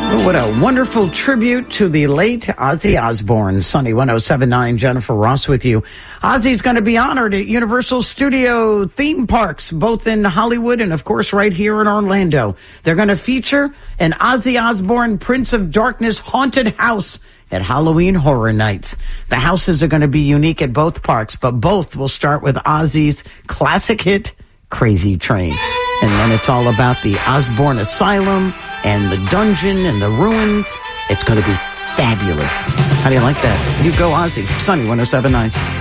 What a wonderful tribute to the late Ozzy Osbourne. Sunny 107.9, Jennifer Ross with you. Ozzy's going to be honored at Universal Studio theme parks, both in Hollywood and, of course, right here in Orlando. They're going to feature an Ozzy Osbourne Prince of Darkness haunted house at Halloween Horror Nights. The houses are going to be unique at both parks, but both will start with Ozzy's classic hit, Crazy Train. And then it's all about the Osbourne Asylum and the dungeon and the ruins. It's going to be fabulous. How do you like that? You go Ozzy. Sunny 107.9.